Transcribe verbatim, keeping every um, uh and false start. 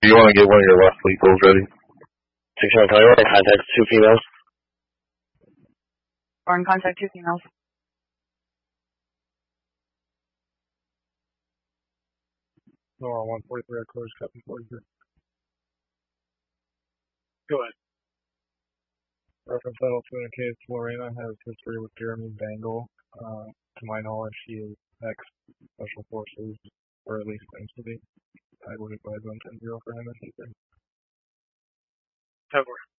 Do you want to get one of your left lethals ready? six one, twenty-one, contact two females. Or in contact two females. No, one forty-three, I closed Captain forty-three. Go ahead. Reference title to indicate Lorena has history with Jeremy Bangle. Uh, to my knowledge, she is ex-Special Forces, or at least claims to be. I would advise on ten zero for him if he's there. Over.